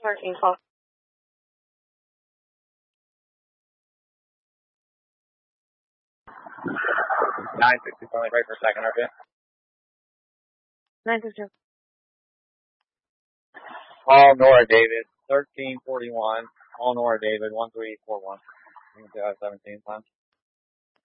Parking call. 960, only right for a second, RJ. 960. All Nora David, 1341. All Nora David, 1341. 17 times.